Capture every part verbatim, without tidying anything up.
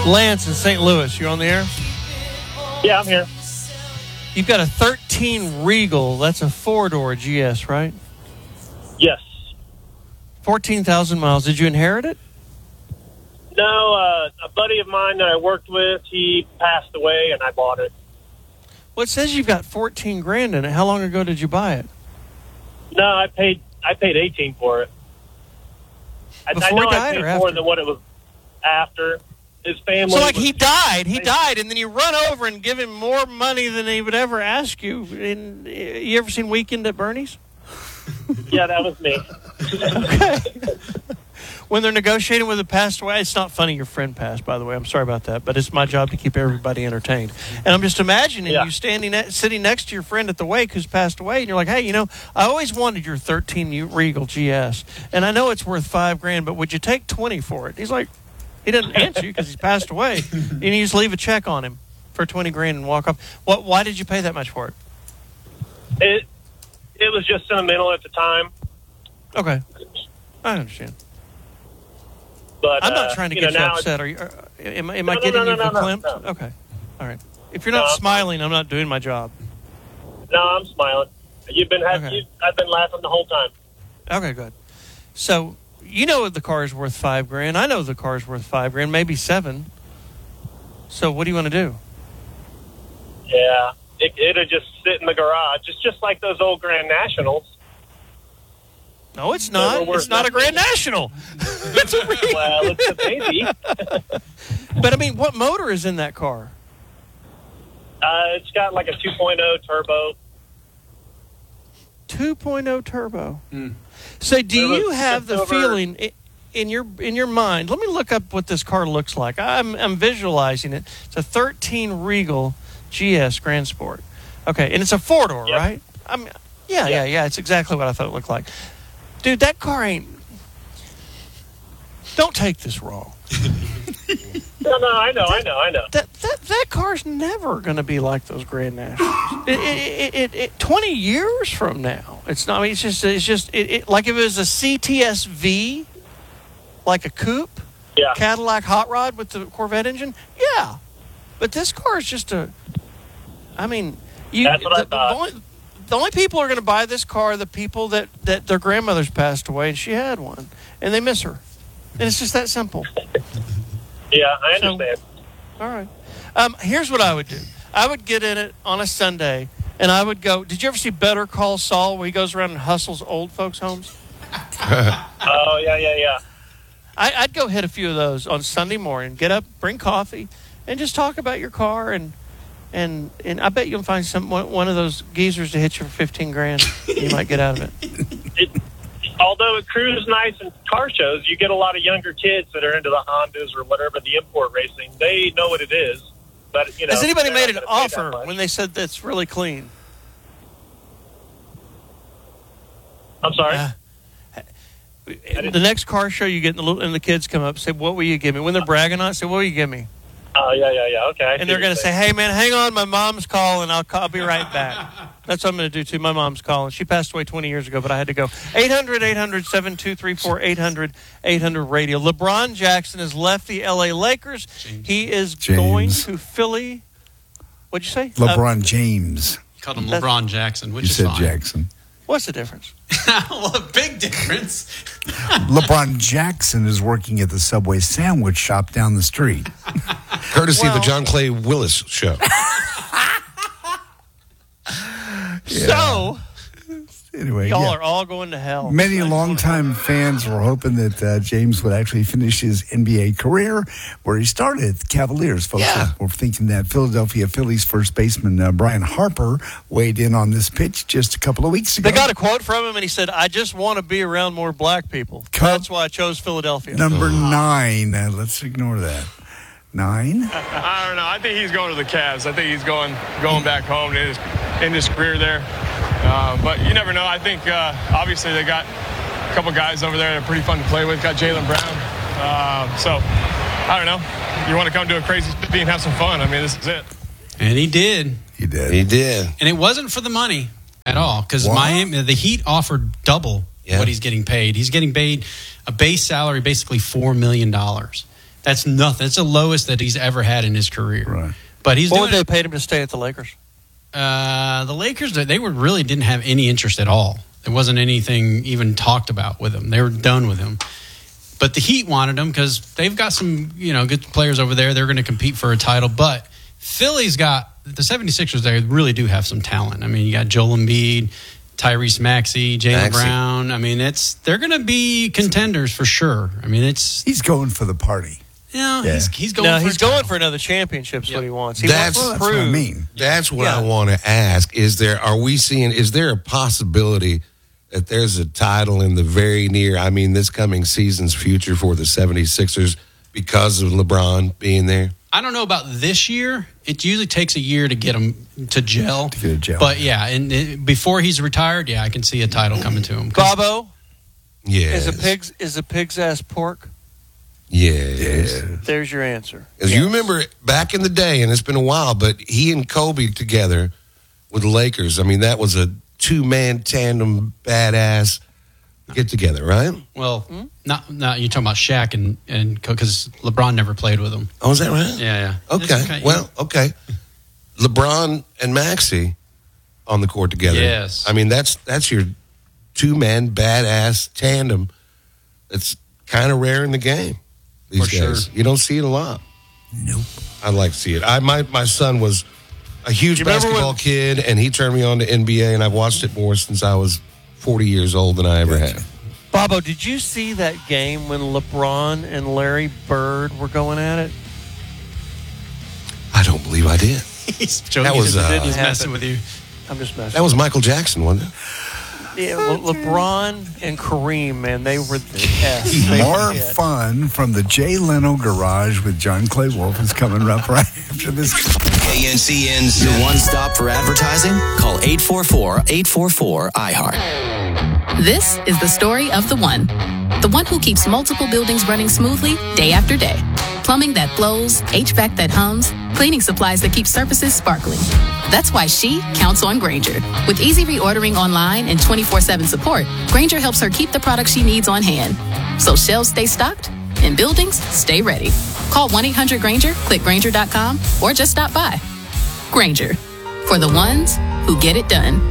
Lance in Saint Louis, you on the air? Yeah, I'm here. You've got a thirteen Regal. That's a four-door G S, right? Yes. fourteen thousand miles. Did you inherit it? No, uh, a buddy of mine that I worked with, he passed away, and I bought it. Well, it says you've got fourteen grand in it. How long ago did you buy it? No, I paid I paid eighteen for it. I, Before I know he died I paid or more after? than what it was after. His family. So, like, was, he died. He died, and then you run over and give him more money than he would ever ask you. And you ever seen Weekend at Bernie's? Yeah, that was me. Okay. When they're negotiating with a passed away, it's not funny your friend passed, by the way. I'm sorry about that, but it's my job to keep everybody entertained. And I'm just imagining Yeah. you standing, ne- sitting next to your friend at the wake who's passed away, and you're like, hey, you know, I always wanted your thirteen Regal G S, and I know it's worth five grand, but would you take twenty for it? He's like, he doesn't answer you because he's passed away. And you just leave a check on him for twenty grand and walk off. What? Why did you pay that much for it? It it was just sentimental at the time. Okay, I understand. But I'm not uh, trying to you get know, you now upset. Are you? Are, am I, am No, I no, getting no, you no, no, verklempt? no. Okay, all right. If you're not No, I'm smiling, I'm not doing my job. No, I'm smiling. You've been having. Okay. You, I've been laughing the whole time. Okay, good. So you know the car is worth five grand. I know the car is worth five grand, maybe seven. So what do you want to do? Yeah, it it'll just sit in the garage. It's just like those old Grand Nationals. No, it's not. Never worked. It's not a Grand National. It's a Regal. Well, it's a baby. But I mean, what motor is in that car? Uh, it's got like a two point oh turbo. two point oh turbo. Mm. So do It you was have the just over- feeling i- in your in your mind? Let me look up what this car looks like. I'm I'm visualizing it. It's a thirteen Regal G S Grand Sport. Okay, and it's a four door, Yep. right? I mean, yeah, yeah, yeah. It's exactly what I thought it looked like. Dude, that car ain't. Don't take this wrong. No, no, I know, I know, I know. That that that car's never going to be like those Grand Nationals. It, it, it, it, Twenty years from now, it's not. I mean, it's just it's just it, it, like if it was a C T S V, like a coupe, Yeah. Cadillac hot rod with the Corvette engine. Yeah, but this car is just a. I mean, you. That's what I the, thought. The only, the only people who are going to buy this car are the people that that their grandmothers passed away and she had one and they miss her, and it's just that simple. Yeah, I So- understand. All right. Um, here's what I would do. I would get in it on a Sunday, and I would go. Did you ever see Better Call Saul, where he goes around and hustles old folks' homes? Oh, yeah, yeah, yeah. I, I'd go hit a few of those on Sunday morning. Get up, bring coffee, and just talk about your car. And and and I bet you'll find some one, one of those geezers to hit you for fifteen grand. You might get out of it. It, although at cruise nights and car shows, you get a lot of younger kids that are into the Hondas or whatever, the import racing. They know what it is. But, you know, Has anybody they're made not an gonna pay that offer much. when they said that's really clean? I'm sorry? Uh, the next car show you get, and the, little, and the kids come up and say, what will you give me? When they're bragging on it, say, what will you give me? Oh, yeah, yeah, yeah. Okay. I see And they're what going you're to say, hey, man, hang on. My mom's calling. I'll, call, I'll be right back. That's what I'm going to do, too. My mom's calling. She passed away twenty years ago, but I had to go. eight hundred, eight hundred, seven two three four, eight hundred, eight hundred radio. LeBron Jackson has left the L A Lakers. James. He is James. going to Philly. What'd you say? LeBron Uh, James. You called him That's- LeBron Jackson, which You is said fine. Jackson. what's the difference? Well, a big difference. LeBron Jackson is working at the Subway sandwich shop down the street. Courtesy of Well- the John Clay Willis show. So, Anyway, y'all yeah. are all going to hell. Many longtime fans were hoping that uh, James would actually finish his N B A career where he started at the Cavaliers. Folks Yeah. were thinking that Philadelphia Phillies first baseman uh, Brian Harper weighed in on this pitch just a couple of weeks ago. They got a quote from him, and he said, I just want to be around more black people. Cub- That's why I chose Philadelphia. Number nine. Uh, let's ignore that. Nine? I don't know. I think he's going to the Cavs. I think he's going going back home in his in his career there. Uh, but you never know. I think uh, obviously they got a couple guys over there that are pretty fun to play with. Got Jaylen Brown. Uh, so I don't know. You want to come to a crazy city and have some fun? I mean, this is it. And he did. He did. He did. And it wasn't for the money at all because What? Miami, the Heat offered double Yeah. what he's getting paid. He's getting paid a base salary, basically four million dollars. That's nothing. It's the lowest that he's ever had in his career. Right. But he's What doing would they it- paid him to stay at the Lakers? Uh, the Lakers, they were really didn't have any interest at all. There wasn't anything even talked about with him. They were done with him. But the Heat wanted him because they've got some, you know, good players over there. They're going to compete for a title. But Philly's got the 76ers. They really do have some talent. I mean, you got Joel Embiid, Tyrese Maxey, Jaylen Maxey. Brown. I mean, it's they're going to be contenders for sure. I mean, it's He's going for the party. you know, Yeah. he's he's going. No, for he's a title. going for another championship. Is Yep. what he wants. He That's- wants Well, to that's what I prove. mean. That's what Yeah. I want to ask. Is there, are we seeing, is there a possibility that there's a title in the very near, I mean, this coming season's future for the 76ers because of LeBron being there? I don't know about this year. It usually takes a year to get him to gel. To get a gel. But yeah, and it, before he's retired, yeah, I can see a title coming to him. 'Cause- Bobo Yes. is a pig's is a pig's ass pork. Yes. There's your answer. As you remember back in the day, and it's been a while, but he and Kobe together with the Lakers, I mean, that was a two-man tandem badass get together, right? Well, not not you're talking about Shaq and and because LeBron never played with him. Oh, is that right? Yeah, yeah. Okay. It's Well, okay. LeBron and Maxey on the court together. Yes. I mean, that's that's your two-man badass tandem. It's kind of rare in the game these For days. sure. You don't see it a lot. Nope. I'd like to see it. I my my son was a huge Do you remember basketball when- kid, and he turned me on to N B A, and I've watched it more since I was forty years old than I ever Gotcha. had. Bobo, did you see that game when LeBron and Larry Bird were going at it? I don't believe I did. he's joking. That was, He's uh, he's messing happen. with you. I'm just messing. That was Michael Jackson, wasn't it? Yeah, Le- LeBron and Kareem, man, they were the best. They More were it. fun from the Jay Leno Garage with John Clay Wolf is coming up right after this. K N C N's your one stop for advertising? Call eight four four, eight four four, I heart. This is the story of the one. The one who keeps multiple buildings running smoothly day after day. Plumbing that flows, H V A C that hums, cleaning supplies that keep surfaces sparkling. That's why she counts on Grainger. With easy reordering online and twenty-four seven support, Grainger helps her keep the products she needs on hand. So shelves stay stocked and buildings stay ready. Call one eight hundred Grainger, click Grainger dot com, or just stop by. Grainger, for the ones who get it done.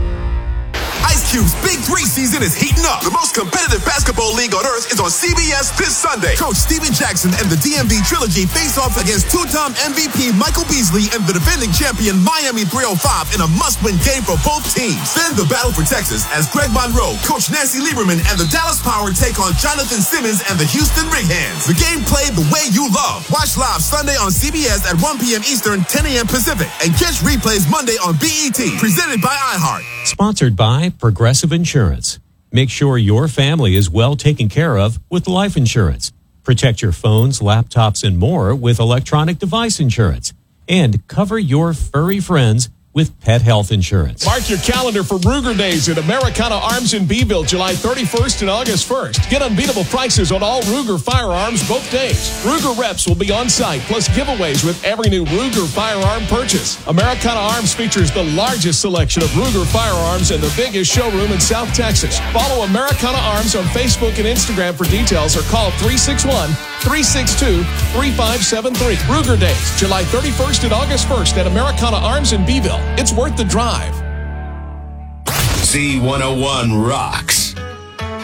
Ice Cube's Big Three season is heating up. The most competitive basketball league on earth is on C B S this Sunday. Coach Steven Jackson and the D M V Trilogy face off against two-time M V P Michael Beasley and the defending champion Miami three oh five in a must-win game for both teams. Then the battle for Texas as Greg Monroe, Coach Nancy Lieberman, and the Dallas Power take on Jonathan Simmons and the Houston Rig-Hands. The game played the way you love. Watch live Sunday on C B S at one p.m. Eastern, ten a.m. Pacific, and catch replays Monday on B E T. Presented by iHeart. Sponsored by Progressive Insurance. Make sure your family is well taken care of with life insurance. Protect your phones, laptops, and more with electronic device insurance. And cover your furry friends with pet health insurance. Mark your calendar for Ruger Days at Americana Arms in Beeville, July thirty-first and August first. Get unbeatable prices on all Ruger firearms both days. Ruger reps will be on site, plus giveaways with every new Ruger firearm purchase. Americana Arms features the largest selection of Ruger firearms and the biggest showroom in South Texas. Follow Americana Arms on Facebook and Instagram for details or call three six one, three six two, three five seven three. Ruger Days, July thirty-first and August first at Americana Arms in Beeville. It's worth the drive. Z one oh one rocks.